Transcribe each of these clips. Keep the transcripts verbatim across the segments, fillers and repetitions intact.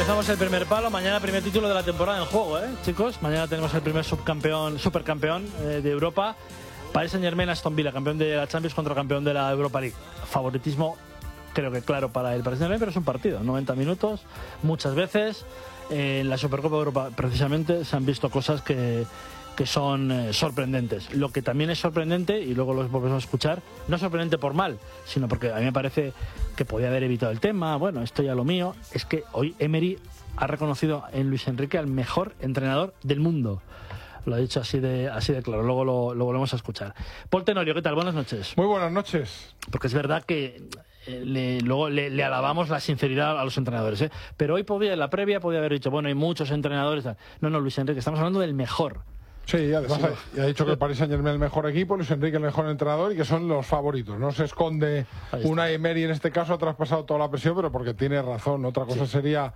Comenzamos el primer palo, mañana primer título de la temporada en juego, ¿eh, chicos? Mañana tenemos el primer subcampeón, supercampeón eh, de Europa. Paris Saint-Germain, Aston Villa, campeón de la Champions contra campeón de la Europa League. Favoritismo, creo que claro para el Paris Saint-Germain, pero es un partido, noventa minutos, muchas veces. Eh, en la Supercopa de Europa, precisamente, se han visto cosas que, que son eh, sorprendentes. Lo que también es sorprendente, y luego los volvemos a escuchar, no es sorprendente por mal, sino porque a mí me parece que podía haber evitado el tema, bueno, esto ya lo mío, es que hoy Emery ha reconocido en Luis Enrique al mejor entrenador del mundo. Lo ha dicho así de así de claro, luego lo, lo volvemos a escuchar. Paul Tenorio, ¿qué tal? Buenas noches. Muy buenas noches. Porque es verdad que eh, le, luego le, le alabamos la sinceridad a los entrenadores, ¿eh? Pero hoy podía, en la previa podía haber dicho, bueno, hay muchos entrenadores. No, no, Luis Enrique, estamos hablando del mejor. Sí, además sí. Ha, ha dicho que el Paris Saint-Germain es el mejor equipo, Luis Enrique el mejor entrenador y que son los favoritos. No se esconde Unai Emery en este caso, ha traspasado toda la presión, pero porque tiene razón. Otra cosa sí. sería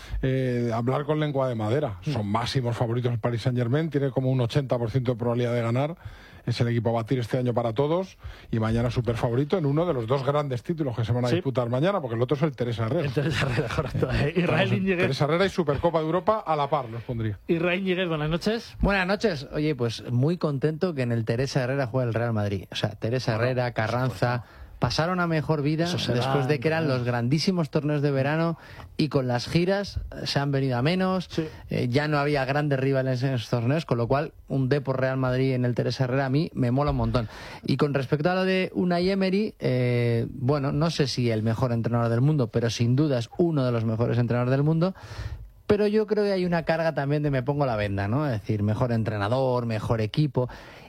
eh, hablar con lengua de madera. Mm. Son máximos favoritos el Paris Saint-Germain, tiene como un ochenta por ciento de probabilidad de ganar. Es el equipo a batir este año para todos y mañana súper favorito en uno de los dos grandes títulos que se van a sí. disputar mañana, porque el otro es el Teresa Herrera. El Teresa Herrera, correcto. Eh, Israel Íñiguez. Teresa Herrera y Supercopa de Europa a la par los pondría. Israel Íñiguez, buenas noches. Buenas noches. Oye, pues muy contento que en el Teresa Herrera juegue el Real Madrid. O sea, Teresa bueno, Herrera, Carranza... pasaron a mejor vida después de que eran los grandísimos torneos de verano y con las giras se han venido a menos, sí. eh, ya no había grandes rivales en esos torneos, con lo cual un Depor Real Madrid en el Teresa Herrera a mí me mola un montón. Y con respecto a lo de Unai Emery, eh, bueno, no sé si el mejor entrenador del mundo, pero sin duda es uno de los mejores entrenadores del mundo. Pero yo creo que hay una carga también de me pongo la venda, ¿no? Es decir, mejor entrenador, mejor equipo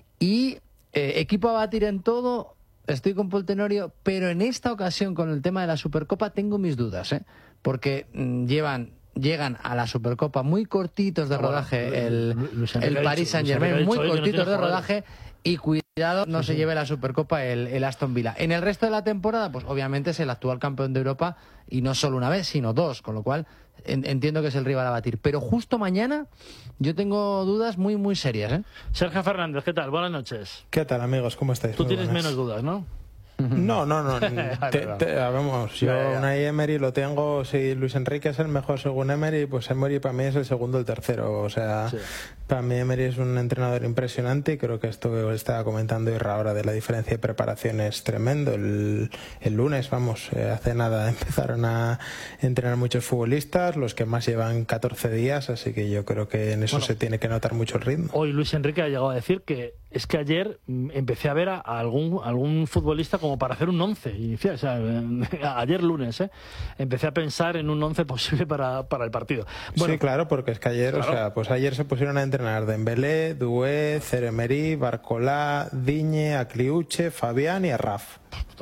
y eh, equipo a batir en todo. Estoy con Paul Tenorio, pero en esta ocasión con el tema de la Supercopa tengo mis dudas, ¿eh? Porque mmm, llevan llegan a la Supercopa muy cortitos de rodaje el, el Paris Saint-Germain, muy cortitos de rodaje y cuidado no se lleve la Supercopa el, el Aston Villa. En el resto de la temporada, pues obviamente es el actual campeón de Europa y no solo una vez, sino dos, con lo cual en, entiendo que es el rival a batir. Pero justo mañana yo tengo dudas muy, muy serias, ¿eh? Sergio Fernández, ¿qué tal? Buenas noches. ¿Qué tal, amigos? ¿Cómo estáis? Tú muy tienes buenas. menos dudas, ¿no? No, no, no. te, te, vamos, yo ya, ya. Unai Emery lo tengo. Si Luis Enrique es el mejor según Emery, pues Emery para mí es el segundo o el tercero. O sea, sí. para mí Emery es un entrenador impresionante y creo que esto que estaba comentando Irra ahora de la diferencia de preparación es tremendo. El, el lunes, vamos, eh, hace nada empezaron a entrenar muchos futbolistas, los que más llevan catorce días, así que yo creo que en eso bueno, se tiene que notar mucho el ritmo. Hoy Luis Enrique ha llegado a decir que es que ayer empecé a ver a algún, algún futbolista como para hacer un once inicial, o sea, ayer lunes, ¿eh? Empecé a pensar en un once posible para, para el partido. Bueno, sí, claro, porque es que ayer, claro. o sea, pues ayer se pusieron a entrenar Dembélé, Doué, Thierry Henry, Barcola, Digne, Akliuche, Fabián y Arraf.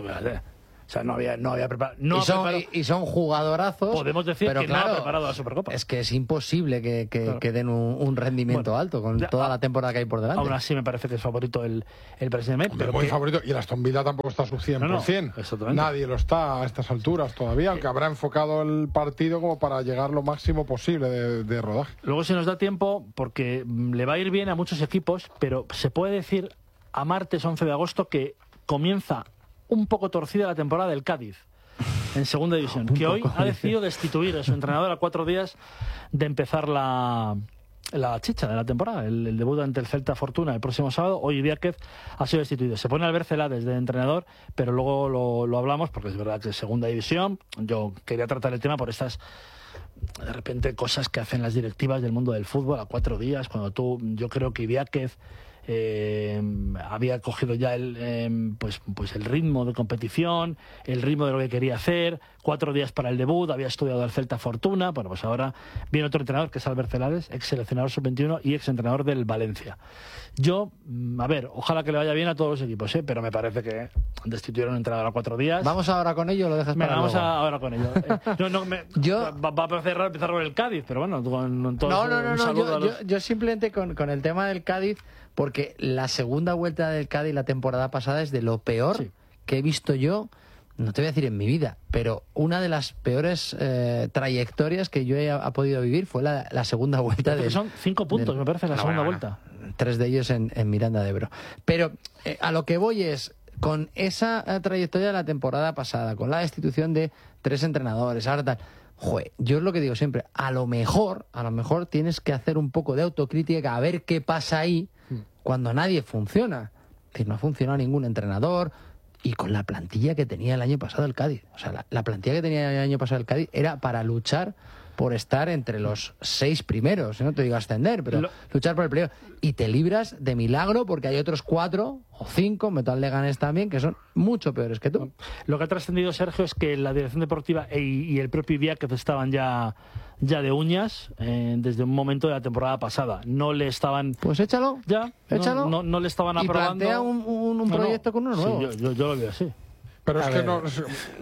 O sea, no había, no había preparado. No y, son, y, y son jugadorazos. Podemos decir pero que claro, no ha preparado la Supercopa. Es que es imposible que, que, claro. que den un, un rendimiento bueno, alto con ya, toda la temporada que hay por delante. Aún así me parece que es favorito el, el presidente. Pero muy que... favorito. Y el Aston Villa tampoco está a su cien por cien. No, no, nadie lo está a estas alturas todavía, aunque habrá enfocado el partido como para llegar lo máximo posible de, de rodaje. Luego si nos da tiempo, porque le va a ir bien a muchos equipos, pero se puede decir a martes once de agosto que comienza un poco torcida la temporada del Cádiz en segunda división, que hoy ha decidido destituir a su entrenador a cuatro días de empezar la, la chicha de la temporada, el, el debut ante el Celta Fortuna el próximo sábado. Hoy Víquez ha sido destituido. Se pone Albert Celades de entrenador, pero luego lo, lo hablamos porque es verdad que es segunda división. Yo quería tratar el tema por estas de repente cosas que hacen las directivas del mundo del fútbol a cuatro días, cuando tú, yo creo que Víquez Eh, había cogido ya el, eh, pues, pues el ritmo de competición, el ritmo de lo que quería hacer, cuatro días para el debut, había estudiado el Celta Fortuna. Bueno, pues ahora viene otro entrenador que es Albert Celades, ex seleccionador sub veintiuno y ex entrenador del Valencia. Yo, a ver, ojalá que le vaya bien a todos los equipos, ¿eh? Pero me parece que destituyeron un entrenador a cuatro días. ¿Vamos ahora con ello o lo dejas para Venga, luego? Vamos a, ahora con ello. Eh, no, no, me, yo... Va, va a parecer raro empezar con el Cádiz, pero bueno, con, con todos, no, no, no, un no saludo yo, a los... yo, yo simplemente con, con el tema del Cádiz, porque la segunda vuelta del Cádiz la temporada pasada es de lo peor sí. que he visto yo, no te voy a decir en mi vida, pero una de las peores eh, trayectorias que yo he ha podido vivir fue la, la segunda vuelta de... Son cinco puntos, de, me parece, la no, segunda no, vuelta. Tres de ellos en, en Miranda de Ebro. Pero eh, a lo que voy es, con esa eh, trayectoria de la temporada pasada, con la destitución de tres entrenadores, ahora tal... joder, yo es lo que digo siempre, a lo mejor, a lo mejor tienes que hacer un poco de autocrítica a ver qué pasa ahí cuando nadie funciona. Es decir, no ha funcionado ningún entrenador y con la plantilla que tenía el año pasado el Cádiz. O sea, la, la plantilla que tenía el año pasado el Cádiz era para luchar por estar entre los seis primeros, no te digo ascender, pero lo... luchar por el primero. Y te libras de milagro porque hay otros cuatro o cinco, Metal Leganés también, que son mucho peores que tú. Lo que ha trascendido, Sergio, es que la dirección deportiva y, y el propio Idiáquez estaban ya, ya de uñas eh, desde un momento de la temporada pasada. No le estaban... Pues échalo, ya, échalo. No, no, no le estaban aprobando. Y plantea un, un, un no, proyecto no. con uno nuevo. Sí, yo, yo, yo lo veo así. Pero a es ver. que no,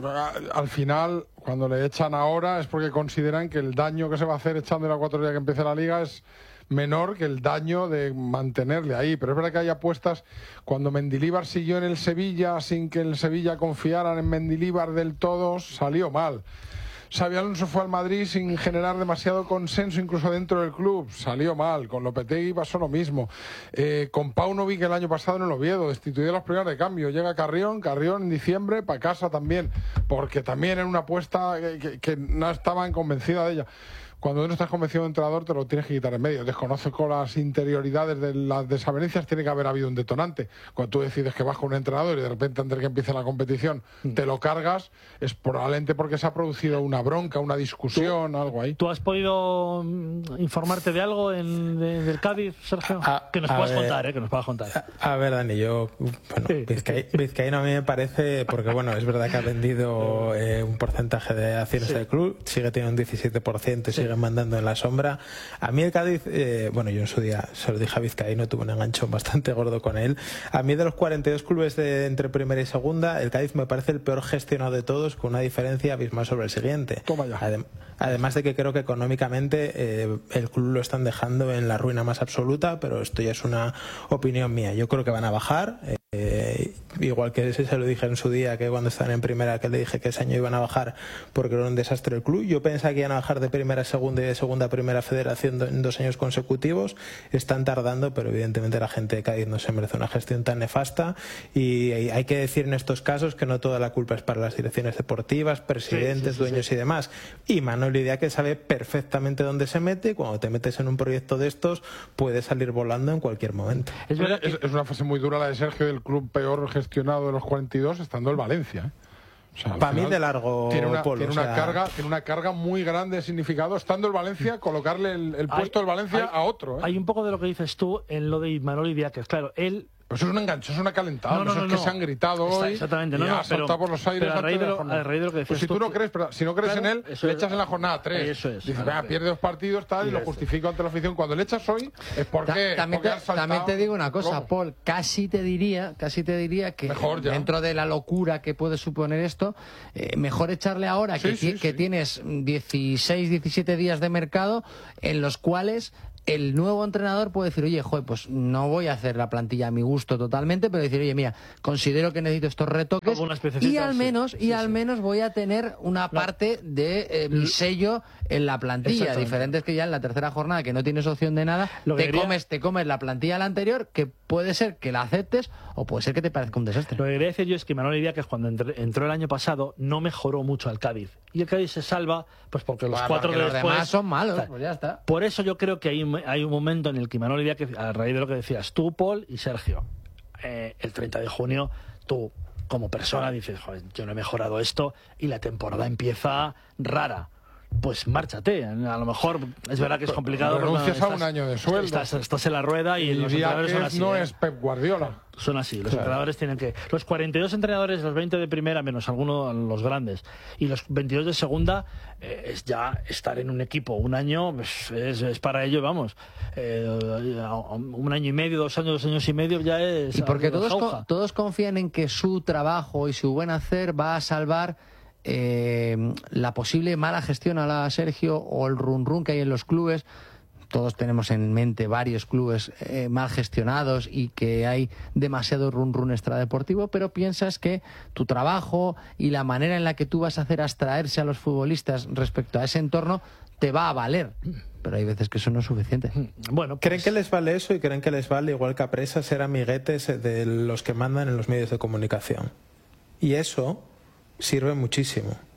al final, cuando le echan ahora, es porque consideran que el daño que se va a hacer echándole a cuatro días que empiece la liga es menor que el daño de mantenerle ahí. Pero es verdad que hay apuestas. Cuando Mendilibar siguió en el Sevilla sin que el Sevilla confiaran en Mendilibar del todo, salió mal. Xabi Alonso fue al Madrid sin generar demasiado consenso incluso dentro del club, salió mal. Con Lopetegui pasó lo mismo. Eh, con Paunovic el año pasado en el Oviedo, destituido los primeros de cambio. Llega Carrión, Carrión en diciembre para casa también, porque también era una apuesta que, que, que no estaban convencidas de ella. Cuando no estás convencido de entrenador te lo tienes que quitar en medio. Desconozco las interioridades de las desavenencias, tiene que haber habido un detonante. Cuando tú decides que vas con un entrenador y de repente antes de que empiece la competición te lo cargas, es probablemente porque se ha producido una bronca, una discusión, ¿Tú, algo ahí. ¿Tú has podido informarte de algo en, de, del Cádiz, Sergio? A, que nos puedas ver, contar, ¿eh? Que nos puedas contar. A, a ver, Dani, yo... Bueno, sí. Vizcay, Vizcaíno a mí me parece... Porque, bueno, es verdad que ha vendido eh, un porcentaje de acciones sí. del club, sigue teniendo un diecisiete por ciento y sí. sigue mandando en la sombra. A mí el Cádiz, eh, bueno, yo en su día se lo dije a Vizcaíno, tuve un enganchón bastante gordo con él. A mí de los cuarenta y dos clubes de entre primera y segunda, el Cádiz me parece el peor gestionado de todos, con una diferencia abismal sobre el siguiente. Toma ya. Adem además de que creo que económicamente eh, el club lo están dejando en la ruina más absoluta, pero esto ya es una opinión mía. Yo creo que van a bajar. Eh, Eh, igual que ese se lo dije en su día, que cuando estaban en primera, que le dije que ese año iban a bajar porque era un desastre el club. Yo pensaba que iban a bajar de primera a segunda y de segunda a primera federación en dos años consecutivos. Están tardando, pero evidentemente la gente de Cádiz no se merece una gestión tan nefasta, y hay que decir en estos casos que no toda la culpa es para las direcciones deportivas, presidentes, sí, sí, sí, dueños sí. y demás. Y Manuel Idiáquez sabe perfectamente dónde se mete. Cuando te metes en un proyecto de estos puedes salir volando en cualquier momento. Es, verdad que... es, es una fase muy dura la de Sergio, del club peor gestionado de los cuarenta y dos, estando el Valencia, ¿eh? O sea, para mí de largo tiene una, polo, tiene, una o sea... carga, tiene una carga muy grande de significado, estando el Valencia, colocarle el, el puesto hay, del Valencia hay, a otro, ¿eh? Hay un poco de lo que dices tú en lo de Manuel Idiáquez. Claro, él... Pues eso es un enganche, es una calentada. No, no, eso no, es que no. se han gritado Está, hoy. exactamente, y no, no, ha saltado pero, por los aires. pero a raíz de lo, a raíz de lo que decías pues si tú, tú no crees, pero si no crees claro, en él, le echas en la jornada tres. Eso es. Dices, vea, pierde dos partidos tal, y, y lo justifico ante la afición. Cuando le echas hoy, es porque, también, porque te, has saltado. también te digo una cosa, ¿Cómo? Paul, casi te diría, casi te diría que mejor dentro de la locura que puede suponer esto, eh, mejor echarle ahora sí, que, sí, que sí. tienes dieciséis, diecisiete días de mercado en los cuales el nuevo entrenador puede decir, oye, joder, pues no voy a hacer la plantilla a mi gusto totalmente, pero decir, oye, mira, considero que necesito estos retoques y al menos, sí, y sí, al sí. menos voy a tener una no. parte de eh, mi sello en la plantilla. Diferente es que ya en la tercera jornada, que no tienes opción de nada, te quería... comes, te comes la plantilla de la anterior, que puede ser que la aceptes o puede ser que te parezca un desastre. Lo que quería decir yo es que Manuel Idiáquez, cuando entró el año pasado, no mejoró mucho al Cádiz. Y el Cádiz se salva, pues porque los bueno, cuatro porque de los después demás son malos, o sea, pues ya está. Por eso yo creo que hay, hay un momento en el que Manuel Idiáquez, a raíz de lo que decías tú, Paul y Sergio, eh, el treinta de junio, tú como persona dices, joder, yo no he mejorado esto y la temporada empieza rara. Pues márchate. A lo mejor es verdad que es complicado. Renuncias estás, a un año de sueldo. Estás, estás en la rueda y, y los entrenadores son así. No ¿eh? es Pep Guardiola. Son así. Los claro. entrenadores tienen que... Los cuarenta y dos entrenadores, los veinte de primera, menos algunos los grandes, y los veintidós de segunda, eh, es ya estar en un equipo un año, pues, es, es para ello, vamos. Eh, un año y medio, dos años, dos años y medio ya es... Y porque todos, co todos confían en que su trabajo y su buen hacer va a salvar Eh, la posible mala gestión a la Sergio o el run run que hay en los clubes. Todos tenemos en mente varios clubes eh, mal gestionados y que hay demasiado run run extradeportivo, pero piensas que tu trabajo y la manera en la que tú vas a hacer abstraerse a los futbolistas respecto a ese entorno te va a valer. Pero hay veces que eso no es suficiente. Bueno, pues... creen que les vale eso y creen que les vale, igual que a Presa, ser amiguetes de los que mandan en los medios de comunicación. Y eso sirve muchísimo.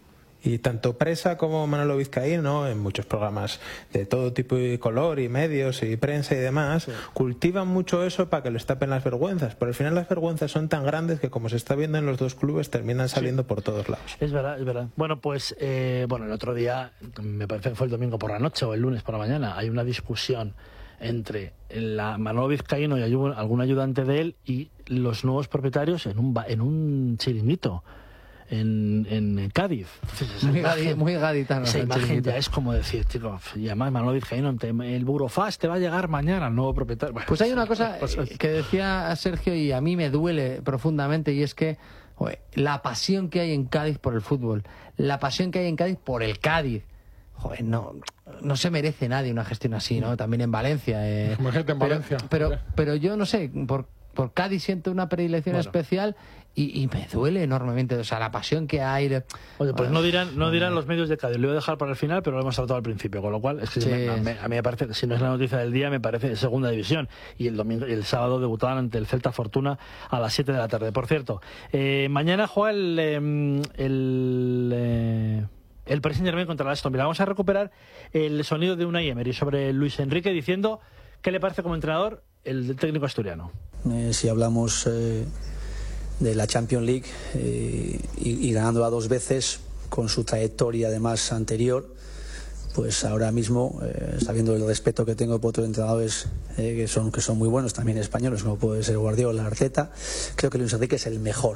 Y tanto Presa como Manolo Vizcaíno, en muchos programas de todo tipo y color y medios y prensa y demás, sí. cultivan mucho eso para que les tapen las vergüenzas. Pero al final las vergüenzas son tan grandes que, como se está viendo en los dos clubes, terminan saliendo sí. por todos lados. Es verdad, es verdad. Bueno, pues eh, bueno, el otro día, me parece que fue el domingo por la noche o el lunes por la mañana, hay una discusión entre la Manolo Vizcaíno y algún ayudante de él y los nuevos propietarios en un, en un chiringuito. En, en Cádiz. Entonces, muy, imagen, gadi, muy gaditano. Esa imagen ya es como decir, tío, y además Manolo Vizcaíno, el Burofax te va a llegar mañana, el nuevo propietario. Bueno, pues hay una cosa que decía Sergio y a mí me duele profundamente, y es que joder, la pasión que hay en Cádiz por el fútbol, la pasión que hay en Cádiz por el Cádiz, joder, no, no se merece nadie una gestión así, ¿no? También en Valencia. Eh, Como gente en pero, Valencia. Pero, pero yo no sé, por, por Cádiz siento una predilección bueno. especial. Y, y me duele enormemente, o sea, la pasión que hay. De... Oye, pues no dirán no dirán los medios de Cádiz, lo voy a dejar para el final, pero lo hemos tratado al principio, con lo cual, es que sí. me, a, mí, a mí me parece que si no es la noticia del día, me parece segunda división. Y el domingo y el sábado debutaban ante el Celta Fortuna a las siete de la tarde. Por cierto, eh, mañana juega el. Eh, el eh, el Paris Saint-Germain contra el Aston Villa. Vamos a recuperar el sonido de Unai Emery sobre Luis Enrique diciendo qué le parece como entrenador el técnico asturiano. Eh, si hablamos. Eh... de la Champions League eh, y, y ganándola dos veces con su trayectoria además anterior, pues ahora mismo, eh, sabiendo el respeto que tengo por otros entrenadores eh, que son que son muy buenos, también españoles, como puede ser Guardiola, Arteta, creo que Luis Enrique es el mejor.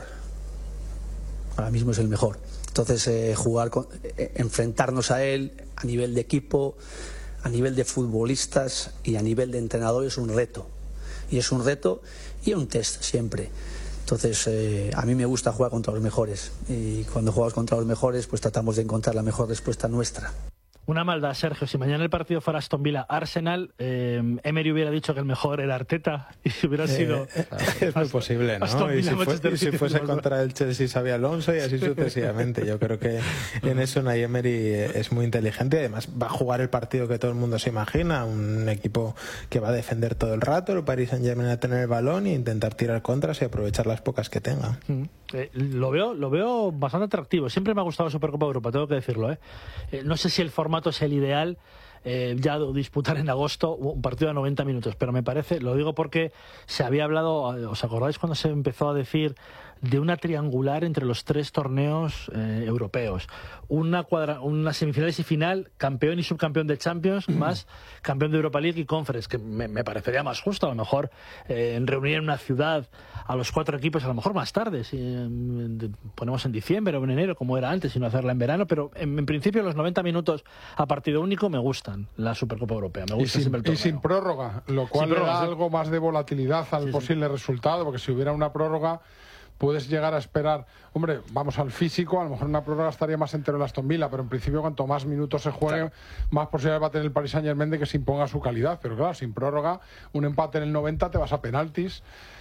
Ahora mismo es el mejor. Entonces, eh, jugar con, eh, enfrentarnos a él a nivel de equipo, a nivel de futbolistas y a nivel de entrenador es un reto. Y es un reto y un test siempre. Entonces, eh, a mí me gusta jugar contra los mejores. Y cuando jugamos contra los mejores, pues tratamos de encontrar la mejor respuesta nuestra. Una maldad, Sergio. Si mañana el partido fuera Aston Villa Arsenal, eh, Emery hubiera dicho que el mejor era Arteta y hubiera eh, sido. Eh, es muy posible, ¿no? Aston y, si fue, y si fuese contra el Chelsea, Xabi Alonso y así sucesivamente. Yo creo que en eso Unai Emery es muy inteligente y además va a jugar el partido que todo el mundo se imagina. Un equipo que va a defender todo el rato, el Paris Saint-Germain a tener el balón e intentar tirar contras y aprovechar las pocas que tenga. Mm. Eh, lo veo lo veo bastante atractivo. Siempre me ha gustado la Supercopa de Europa, tengo que decirlo. ¿eh? Eh, no sé si el formato es el ideal, eh, ya disputar en agosto un partido de noventa minutos, pero me parece, lo digo porque se había hablado, ¿os acordáis cuando se empezó a decir de una triangular entre los tres torneos eh, europeos? Una, cuadra, una semifinales y final, campeón y subcampeón de Champions, más campeón de Europa League y Conference, que me, me parecería más justo, a lo mejor eh, reunir en una ciudad a los cuatro equipos, a lo mejor más tarde, si eh, ponemos en diciembre o en enero, como era antes, y no hacerla en verano, pero en, en principio los noventa minutos a partido único me gustan, la Supercopa Europea, me gusta y sin, siempre el torneo. Y sin prórroga, lo cual le da algo más de volatilidad al sí, posible sí. resultado, porque si hubiera una prórroga puedes llegar a esperar, hombre, vamos al físico, a lo mejor una prórroga estaría más entero el Aston Villa, pero en principio cuanto más minutos se juegue, claro. más posibilidades va a tener el Paris Saint-Germain de que se imponga su calidad, pero claro, sin prórroga, un empate en el noventa te vas a penaltis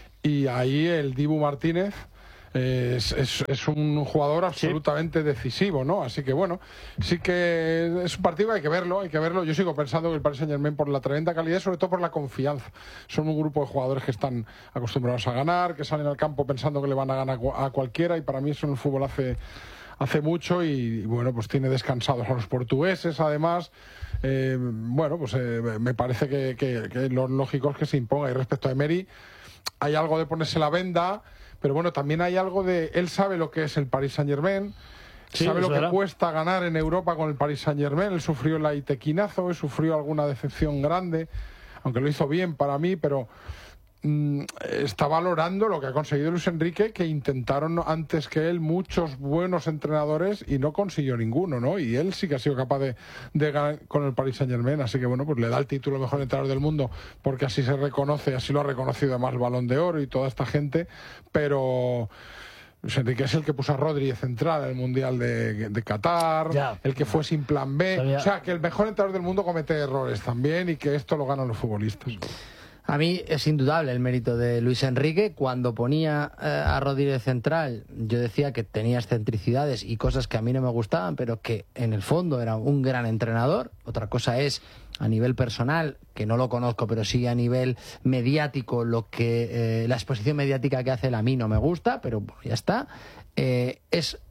y ahí el Dibu Martínez Es, es, es un jugador absolutamente sí. decisivo, ¿no? Así que bueno, sí que es un partido que hay que verlo, hay que verlo. Yo sigo pensando que el Paris Saint-Germain, por la tremenda calidad, sobre todo por la confianza, son un grupo de jugadores que están acostumbrados a ganar, que salen al campo pensando que le van a ganar a cualquiera, y para mí eso en el fútbol hace hace mucho y, y bueno, pues tiene descansados a los portugueses, además. Eh, bueno, pues eh, me parece que, que, que lo lógico es que se imponga. Y respecto a Emery, hay algo de ponerse la venda. Pero bueno, también hay algo de... Él sabe lo que es el Paris Saint-Germain, sí, sabe lo verdad. que cuesta ganar en Europa con el Paris Saint-Germain. Él sufrió el aitequinazo, él sufrió alguna decepción grande, aunque lo hizo bien para mí, pero mmm, está valorando lo que ha conseguido Luis Enrique, que intentaron antes que él muchos buenos entrenadores y no consiguió ninguno, ¿no? Y él sí que ha sido capaz de, de ganar con el Paris Saint-Germain, así que bueno, pues le da el título de mejor entrenador del mundo, porque así se reconoce, así lo ha reconocido además el Balón de Oro y toda esta gente, pero Luis Enrique es el que puso a Rodri de central en el Mundial de, de Qatar, ya, el que fue sin plan B, sabía. O sea, que el mejor entrenador del mundo comete errores también y que esto lo ganan los futbolistas. A mí es indudable el mérito de Luis Enrique. Cuando ponía eh, a Rodri de central, yo decía que tenía excentricidades y cosas que a mí no me gustaban, pero que en el fondo era un gran entrenador. Otra cosa es, a nivel personal, que no lo conozco, pero sí a nivel mediático, lo que eh, la exposición mediática que hace él a mí no me gusta, pero bueno, ya está. Eh, es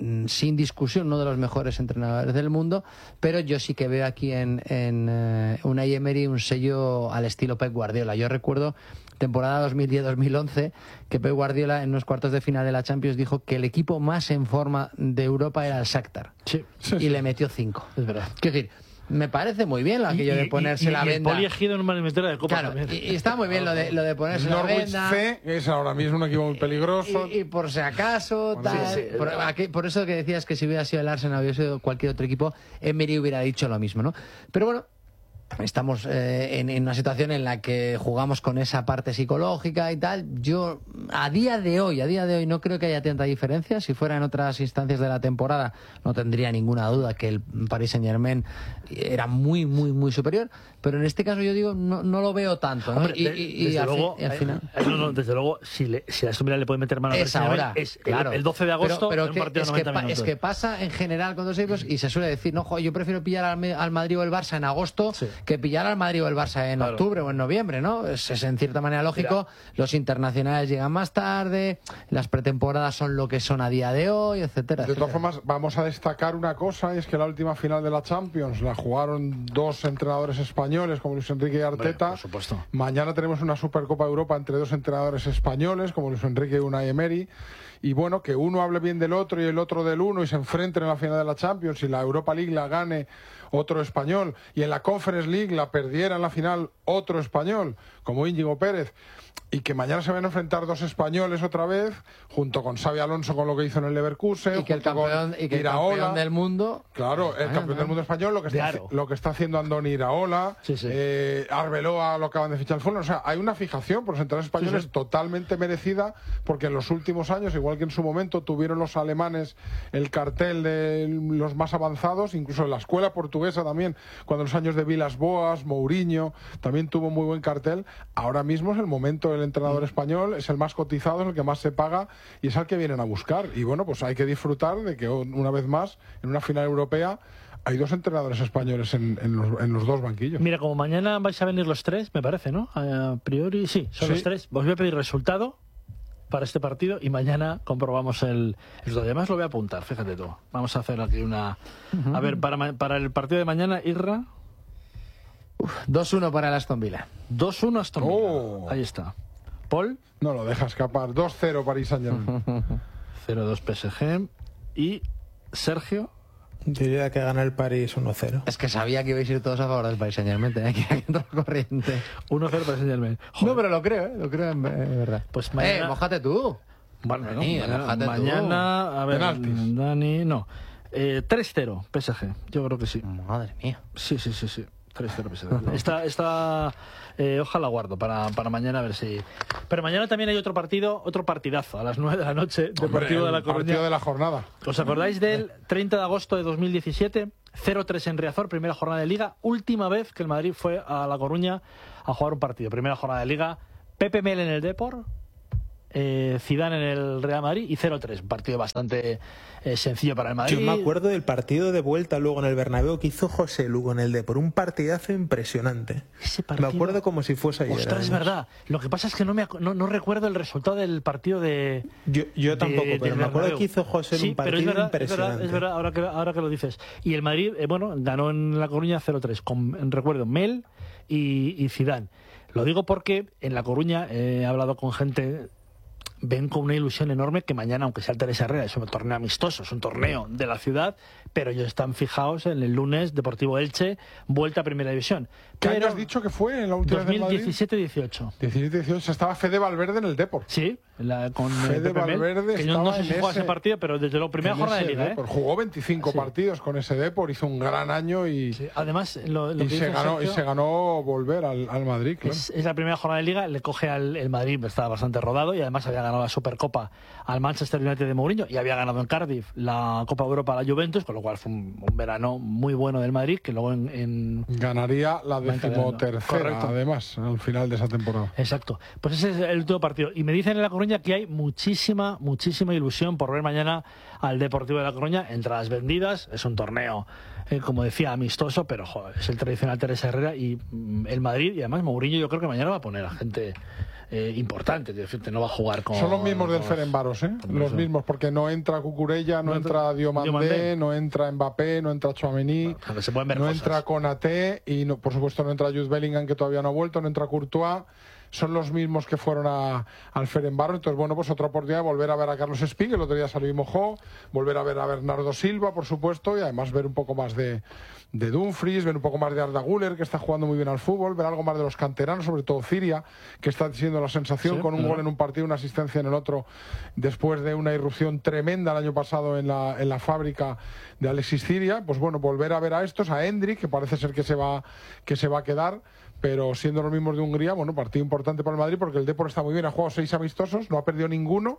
sin discusión uno de los mejores entrenadores del mundo, pero yo sí que veo aquí en, en uh, Unai Emery un sello al estilo Pep Guardiola. Yo recuerdo temporada dos mil diez dos mil once que Pep Guardiola en los cuartos de final de la Champions dijo que el equipo más en forma de Europa era el Shakhtar, sí, sí, y sí. le metió cinco. Es verdad. Quiero decir, me parece muy bien aquello de ponerse y, y, la y venda. El Poli Ejido en una eliminatoria de Copa claro, también. Y, y está muy bien lo de, lo de ponerse la Norwich venda. C es ahora mismo un equipo muy peligroso. Y, y por si acaso, Bueno, tal, sí, sí, por, aquí, por eso que decías que si hubiera sido el Arsenal, hubiera sido cualquier otro equipo, Emery hubiera dicho lo mismo, ¿no? Pero bueno, estamos eh, en, en una situación en la que jugamos con esa parte psicológica y tal. Yo, a día de hoy, a día de hoy no creo que haya tanta diferencia. Si fuera en otras instancias de la temporada, no tendría ninguna duda que el Paris Saint-Germain era muy, muy, muy superior. Pero en este caso yo digo, no, no lo veo tanto, ¿no? Hombre, y, de, y, y, desde al luego, fin, y al final... eh, no, no, desde luego, si, le, si a Aston Villa le puede meter mano a es ahora, es claro. el, el doce de agosto, pero, pero en que, un partido es, de que noventa pa, minutos. es que pasa en general con dos equipos y se suele decir, no, jo, yo prefiero pillar al, al Madrid o el Barça en agosto sí. que pillar al Madrid o el Barça en claro. octubre o en noviembre, ¿no? Es, es en cierta manera lógico. Mira. Los internacionales llegan más tarde, las pretemporadas son lo que son a día de hoy, etcétera. De etcétera. todas formas, vamos a destacar una cosa, y es que la última final de la Champions la jugaron dos entrenadores españoles, como Luis Enrique y Arteta. Bueno, por supuesto. Mañana tenemos una Supercopa de Europa entre dos entrenadores españoles, como Luis Enrique y Unai Emery. Y bueno, que uno hable bien del otro y el otro del uno y se enfrenten en la final de la Champions y la Europa League la gane otro español y en la Conference League la perdiera en la final otro español, como Íñigo Pérez, y que mañana se van a enfrentar dos españoles otra vez, junto con Xabi Alonso con lo que hizo en el Leverkusen, y que el campeón, y que el campeón del mundo, claro, el bueno, campeón no. del mundo español, lo que está, claro. lo que está haciendo Andoni Iraola, sí, sí. Eh, Arbeloa lo acaban de fichar al Fulham. O sea, hay una fijación por los entrenadores españoles sí, sí. totalmente merecida, porque en los últimos años, igual que en su momento tuvieron los alemanes el cartel de los más avanzados, incluso en la escuela portuguesa también, cuando en los años de Vilas Boas, Mourinho, también tuvo muy buen cartel. Ahora mismo es el momento del entrenador español, es el más cotizado, es el que más se paga y es al que vienen a buscar. Y bueno, pues hay que disfrutar de que una vez más, en una final europea, hay dos entrenadores españoles en, en, los, en los dos banquillos. Mira, como mañana vais a venir los tres, me parece, ¿no? A priori, sí, son sí. los tres. Os voy a pedir resultado para este partido y mañana comprobamos el... el además lo voy a apuntar, fíjate tú. Vamos a hacer aquí una... Uh-huh. A ver, para, para el partido de mañana, Irra... dos uno para el Aston Villa. dos uno Aston Villa. Oh. Ahí está. Paul. No lo deja escapar. dos cero Paris Saint-Germain. cero dos P S G. Y Sergio. Yo diría que gana el París uno cero. Es que sabía que ibais a ir todos a favor del Paris Saint-Germain, tenía que entrar corriente. uno cero Paris Saint-Germain. No, pero lo creo, ¿eh? Lo creo en, en verdad. Pues mañana... Eh, mójate tú. Bueno, Dani, no, mañana, mójate mañana tú. a ver, Penaltis. Dani, no. Eh, tres cero P S G. Yo creo que sí. Madre mía. Sí, sí, sí, sí. tres cero P S G. Esta, esta eh, ojalá guardo para, para mañana a ver si... Pero mañana también hay otro partido, otro partidazo a las nueve de la noche, Deportivo de la Coruña. Partido de la jornada. ¿Os acordáis del treinta de agosto de dos mil diecisiete? cero tres en Riazor, primera jornada de Liga. Última vez que el Madrid fue a La Coruña a jugar un partido. Primera jornada de Liga. Pepe Mel en el Depor. Eh, Zidane en el Real Madrid y cero tres, un partido bastante eh, sencillo para el Madrid. Yo me acuerdo del partido de vuelta luego en el Bernabéu que hizo José Lugo en el Depor, un partidazo impresionante. Ese partido... Me acuerdo como si fuese ayer. Ostras, es verdad. Lo que pasa es que no me no, no recuerdo el resultado del partido de... Yo, yo tampoco, de, pero me acuerdo que hizo José sí, un partido pero es verdad, impresionante. Es verdad, es verdad ahora, que, ahora que lo dices. Y el Madrid, eh, bueno, ganó en La Coruña cero tres, con, recuerdo, Mel y, y Zidane. Lo digo porque en La Coruña eh, he hablado con gente... Ven con una ilusión enorme que mañana, aunque sea el Teresa Herrera, es un torneo amistoso, es un torneo de la ciudad, pero ellos están fijados en el lunes Deportivo Elche, vuelta a Primera División. ¿Qué Pero año has dicho que fue en la última dos mil diecisiete dieciocho. diecisiete dieciocho estaba Fede Valverde en el Depor. Sí, la, con Fede Pepe Mel, Valverde que yo no sé estaba si en jugó ese- ese partido, pero desde la primera En jornada de ese Liga. Depor. ¿eh? Jugó veinticinco Sí. partidos con ese Depor, hizo un gran año y, Sí. Además, lo, lo y, que se dice ganó, y Sergio, se ganó volver al, al Madrid, claro. Es, es la primera jornada de Liga, le coge al el Madrid, estaba bastante rodado y además había ganado la Supercopa al Manchester United de Mourinho y había ganado en Cardiff la Copa de Europa a la Juventus, con lo cual fue un, un verano muy bueno del Madrid, que luego en... en... Ganaría la Va encadenando. decimotercera, Correcto. además, al final de esa temporada. Exacto. Pues ese es el último partido. Y me dicen en La Coruña que hay muchísima, muchísima ilusión por ver mañana al Deportivo de La Coruña. Entradas vendidas, es un torneo, eh, como decía, amistoso, pero joder, es el tradicional Teresa Herrera y mm, el Madrid, y además Mourinho yo creo que mañana va a poner a gente eh, importante, es decir, no va a jugar con... Son los mismos del con, Ferencváros, ¿eh? Los mismos, porque no entra Cucurella, no, no entra Diomandé, Diomandé, no entra Mbappé, no entra Tchouaméni, bueno, se pueden ver no cosas. entra Konaté y no, por supuesto no entra Jude Bellingham, que todavía no ha vuelto, no entra Courtois. Son los mismos que fueron a, al Ferencváros. Entonces, bueno, pues otra oportunidad de volver a ver a Carlos Espí, que el otro día salió y mojó, volver a ver a Bernardo Silva, por supuesto, y además ver un poco más de, de Dumfries, ver un poco más de Arda Güler, que está jugando muy bien al fútbol, ver algo más de los canteranos, sobre todo Ciria, que está siendo la sensación, sí, con un claro. gol en un partido, una asistencia en el otro, después de una irrupción tremenda el año pasado en la, en la fábrica de Alexis Ciria. Pues bueno, volver a ver a estos, a Endrick, que parece ser que se va, que se va a quedar, pero siendo los mismos de Hungría, bueno, partido importante para el Madrid porque el Depor está muy bien, ha jugado seis amistosos, no ha perdido ninguno,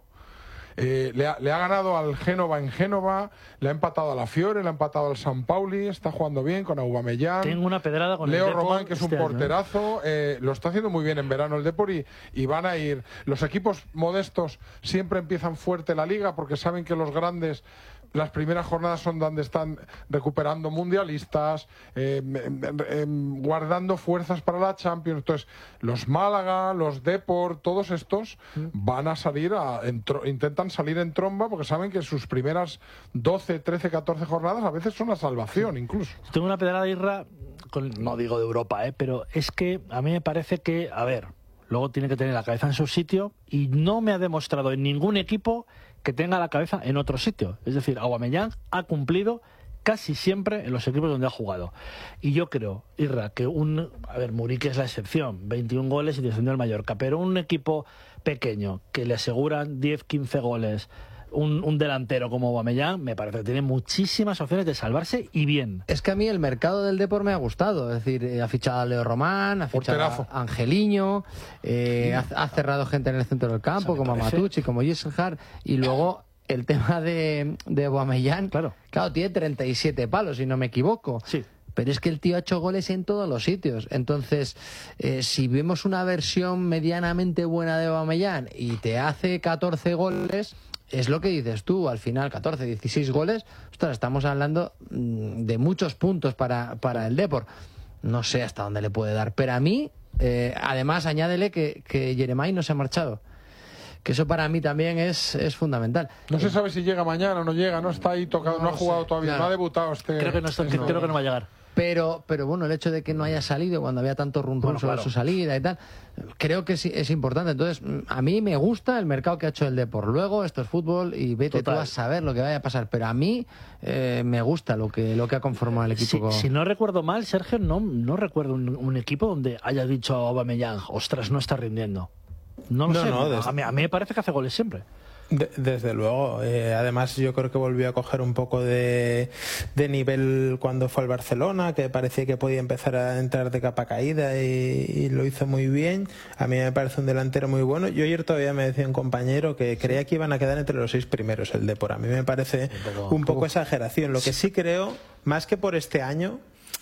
eh, le, ha, le ha ganado al Génova en Génova, le ha empatado a la Fiore, le ha empatado al San Pauli, está jugando bien con Aubameyang. Tengo una pedrada con Leo el Depor, Román, que es un este porterazo, eh, lo está haciendo muy bien en verano el Depor y, y van a ir, los equipos modestos siempre empiezan fuerte la liga porque saben que los grandes... Las primeras jornadas son donde están recuperando mundialistas, eh, eh, guardando fuerzas para la Champions. Entonces, los Málaga, los Depor, todos estos van a salir, a, en, intentan salir en tromba porque saben que sus primeras doce, trece, catorce jornadas a veces son la salvación incluso. Tengo una pedrada, Irra, con, no digo de Europa, eh, pero es que a mí me parece que, a ver, luego tiene que tener la cabeza en su sitio y no me ha demostrado en ningún equipo que tenga la cabeza en otro sitio. Es decir, Aubameyang ha cumplido casi siempre en los equipos donde ha jugado. Y yo creo, Irra, que un... A ver, Muriqui es la excepción, veintiún goles y descendió al Mallorca, pero un equipo pequeño que le aseguran diez, quince goles, un, un delantero como Aubameyang, me parece que tiene muchísimas opciones de salvarse y bien. Es que a mí el mercado del Depor me ha gustado. Es decir, ha fichado a Leo Román, ha fichado Porterazo. a Angeliño, eh, ha, ha cerrado gente en el centro del campo, como parece... Matucci, como Gisselhard, y luego el tema de, de Aubameyang, claro. claro, tiene treinta y siete palos, si no me equivoco. Sí. Pero es que el tío ha hecho goles en todos los sitios. Entonces, eh, si vemos una versión medianamente buena de Aubameyang y te hace catorce goles... Es lo que dices tú, al final catorce, dieciséis goles, ostras, estamos hablando de muchos puntos para, para el Depor. No sé hasta dónde le puede dar, pero a mí, eh, además añádele que, que Jeremai no se ha marchado, que eso para mí también es, es fundamental. No se sabe si llega mañana o no llega, no está ahí tocado, no, no ha jugado sé. todavía, claro. no ha debutado este... Creo que no, está, este creo que no va a llegar. Pero, pero bueno, el hecho de que no haya salido cuando había tanto rum rum bueno, sobre claro. su salida y tal, creo que es, es importante. Entonces, a mí me gusta el mercado que ha hecho el Depor. Luego, esto es fútbol y vete Total. tú a saber lo que vaya a pasar. Pero a mí eh, me gusta lo que, lo que ha conformado el equipo. Si, si no recuerdo mal, Sergio, no, no recuerdo un, un equipo donde haya dicho a Aubameyang, ostras, no está rindiendo. No lo no, sé, no, desde... a, mí, a mí me parece que hace goles siempre. De, desde luego, eh, además yo creo que volvió a coger un poco de, de nivel cuando fue al Barcelona, que parecía que podía empezar a entrar de capa caída y, y lo hizo muy bien. A mí me parece un delantero muy bueno. Yo ayer todavía me decía un compañero que creía que iban a quedar entre los seis primeros el Depor. A mí me parece un poco, un poco exageración. Lo que sí creo, más que por este año,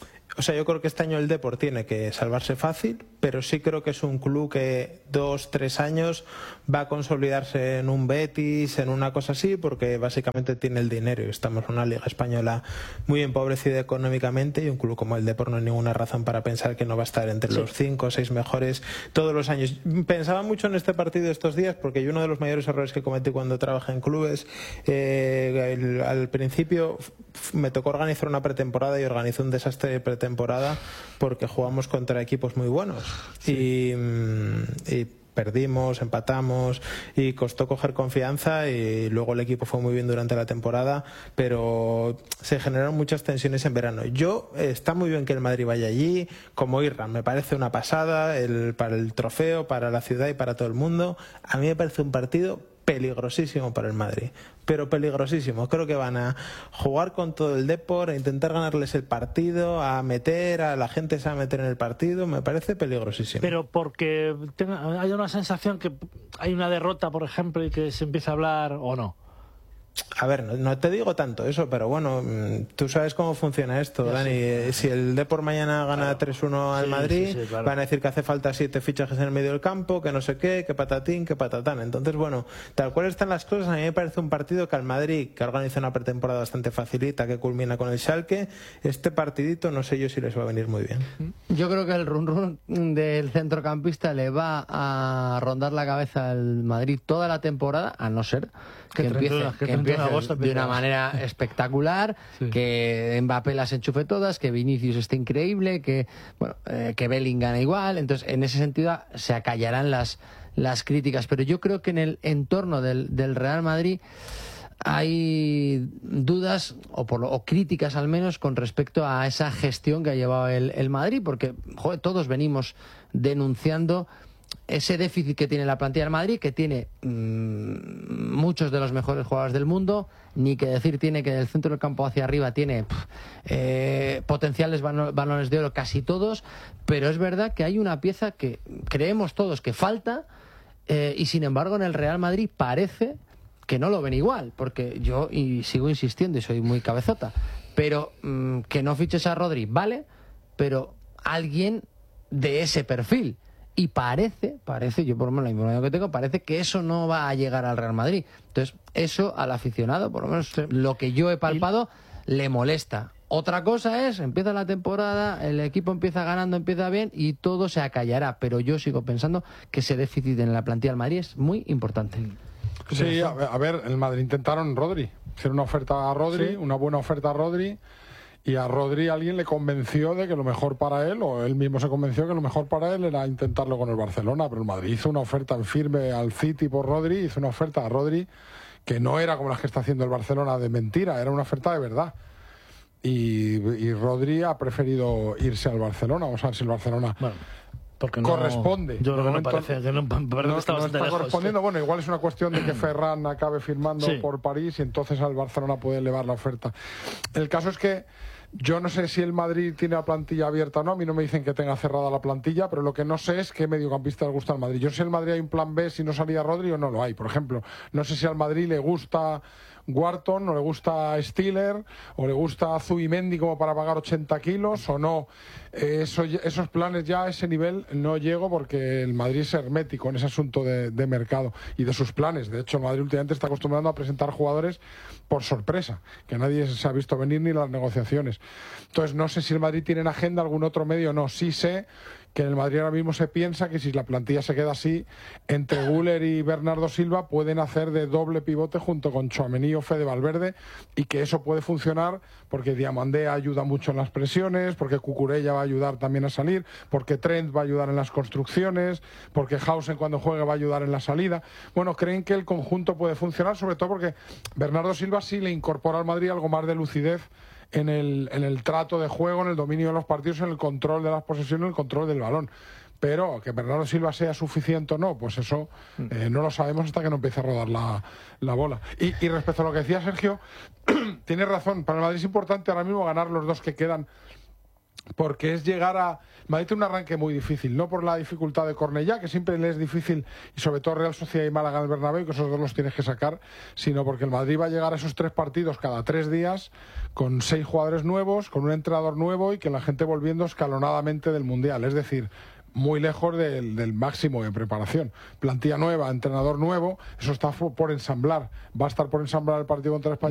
o sea, yo creo que este año el Depor tiene que salvarse fácil, pero sí creo que es un club que dos, tres años va a consolidarse en un Betis, en una cosa así, porque básicamente tiene el dinero y estamos en una liga española muy empobrecida económicamente y un club como el Depor no hay ninguna razón para pensar que no va a estar entre sí. los cinco o seis mejores todos los años. Pensaba mucho en este partido estos días porque yo uno de los mayores errores que cometí cuando trabajé en clubes, eh, el, al principio me tocó organizar una pretemporada y organizé un desastre de pretemporada temporada porque jugamos contra equipos muy buenos sí. y, y perdimos, empatamos y costó coger confianza y luego el equipo fue muy bien durante la temporada, pero se generaron muchas tensiones en verano. Yo, está muy bien que el Madrid vaya allí, como Irra, me parece una pasada el, para el trofeo, para la ciudad y para todo el mundo. A mí me parece un partido peligrosísimo para el Madrid, pero peligrosísimo. Creo que van a jugar con todo el Depor, a intentar ganarles el partido, a meter a la gente se va a meter en el partido. Me parece peligrosísimo. Pero porque tenga, hay una sensación que hay una derrota, por ejemplo, y que se empieza a hablar o no. A ver, no, no te digo tanto eso, pero bueno, tú sabes cómo funciona esto, ya, Dani. Sí. Si el Depor mañana gana claro. tres uno al sí, Madrid, sí, sí, claro. van a decir que hace falta siete fichajes en el medio del campo, que no sé qué, que patatín, que patatán. Entonces, bueno, tal cual están las cosas, a mí me parece un partido que al Madrid, que organiza una pretemporada bastante facilita, que culmina con el Schalke, este partidito no sé yo si les va a venir muy bien. Yo creo que el run run del centrocampista le va a rondar la cabeza al Madrid toda la temporada, a no ser que, que empiece, que que empiece de, de una manera espectacular, sí. que Mbappé las enchufe todas, que Vinicius esté increíble, que bueno, eh, que Bellingham igual. Entonces, en ese sentido, se acallarán las, las críticas. Pero yo creo que en el entorno del, del Real Madrid hay dudas o, por lo, o críticas al menos con respecto a esa gestión que ha llevado el, el Madrid, porque joder, todos venimos denunciando ese déficit que tiene la plantilla del Madrid, que tiene mmm, muchos de los mejores jugadores del mundo, ni que decir tiene que del centro del campo hacia arriba tiene pff, eh, potenciales balones de oro casi todos, pero es verdad que hay una pieza que creemos todos que falta, eh, y sin embargo en el Real Madrid parece que no lo ven igual, porque yo y sigo insistiendo y soy muy cabezota, pero mmm, que no fiches a Rodri, vale, pero alguien de ese perfil. Y parece, parece, yo por lo menos la información que tengo, parece que eso no va a llegar al Real Madrid. Entonces, eso al aficionado, por lo menos lo que yo he palpado, le molesta. Otra cosa es, empieza la temporada, el equipo empieza ganando, empieza bien y todo se acallará. Pero yo sigo pensando que ese déficit en la plantilla del Madrid es muy importante. Sí, a ver, a ver, el Madrid intentaron Rodri, hacer una oferta a Rodri, ¿sí? Una buena oferta a Rodri, y a Rodri alguien le convenció de que lo mejor para él, o él mismo se convenció que lo mejor para él era intentarlo con el Barcelona, pero el Madrid hizo una oferta en firme al City por Rodri, hizo una oferta a Rodri que no era como las que está haciendo el Barcelona de mentira, era una oferta de verdad. Y, y Rodri ha preferido irse al Barcelona, o sea, si el Barcelona... Bueno. Porque no, corresponde. Yo creo que no parece que no, parece no, que está, no está correspondiendo. Sí. Bueno, igual es una cuestión de que Ferran acabe firmando sí. por París y entonces al Barcelona puede elevar la oferta. El caso es que yo no sé si el Madrid tiene la plantilla abierta o no. A mí no me dicen que tenga cerrada la plantilla, pero lo que no sé es qué mediocampista le gusta al Madrid. Yo sé si al Madrid hay un plan B si no salía Rodri o no lo hay. Por ejemplo, no sé si al Madrid le gusta Wharton, o le gusta Stiller, o le gusta Zubimendi como para pagar ochenta kilos o no. Eh, eso, esos planes ya a ese nivel no llego, porque el Madrid es hermético en ese asunto de, de mercado y de sus planes. De hecho, el Madrid últimamente está acostumbrando a presentar jugadores por sorpresa, que nadie se ha visto venir ni las negociaciones. Entonces no sé si el Madrid tiene en agenda algún otro medio o no. Sí sé que en el Madrid ahora mismo se piensa que si la plantilla se queda así, entre Güler y Bernardo Silva pueden hacer de doble pivote junto con Tchouaméni o Fede Valverde, y que eso puede funcionar porque Diamandé ayuda mucho en las presiones, porque Cucurella va a ayudar también a salir, porque Trent va a ayudar en las construcciones, porque Hausen cuando juegue va a ayudar en la salida. Bueno, creen que el conjunto puede funcionar, sobre todo porque Bernardo Silva sí le incorpora al Madrid algo más de lucidez en el, en el trato de juego, en el dominio de los partidos, en el control de las posesiones, en el control del balón. Pero que Bernardo Silva sea suficiente o no, pues eso eh, no lo sabemos hasta que no empiece a rodar la, la bola. Y, y respecto a lo que decía Sergio, tiene razón, para el Madrid es importante ahora mismo ganar los dos que quedan, porque es llegar a... Madrid tiene un arranque muy difícil, no por la dificultad de Cornellá, que siempre le es difícil, y sobre todo Real Sociedad y Málaga en el Bernabéu, que esos dos los tienes que sacar, sino porque el Madrid va a llegar a esos tres partidos cada tres días, con seis jugadores nuevos, con un entrenador nuevo y que la gente volviendo escalonadamente del Mundial, es decir, muy lejos del, del máximo de preparación. Plantilla nueva, entrenador nuevo, eso está por ensamblar, va a estar por ensamblar el partido contra España.